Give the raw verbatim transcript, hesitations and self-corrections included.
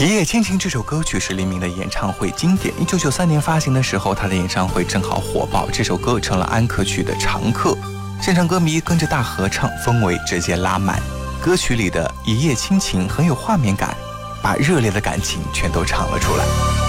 一夜倾情这首歌曲是黎明的演唱会经典，一九九三年发行的时候，他的演唱会正好火爆，这首歌成了安可曲的常客，现场歌迷跟着大合唱，氛围直接拉满。歌曲里的一夜倾情很有画面感，把热烈的感情全都唱了出来。